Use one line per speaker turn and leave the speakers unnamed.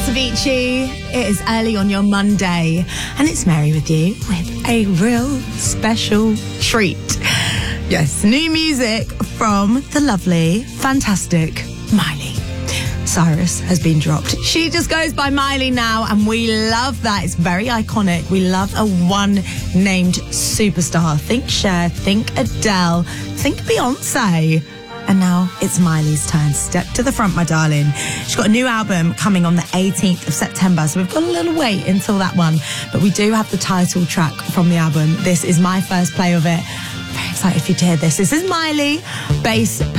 Avicii. It is early on your Monday, and it's Mary with you with a real special treat. Yes, new music from the lovely, fantastic Miley Cyrus has been dropped. She just goes by Miley now, and we love that. It's very iconic. We love a one-named superstar. Think Cher, think Adele, think Beyonce. And now it's Miley's turn. Step to the front, my darling. She's got a new album coming on the 18th of September, so we've got a little wait until that one. But we do have the title track from the album. This is my first play of it. Very excited for you to hear this. This is Miley, bass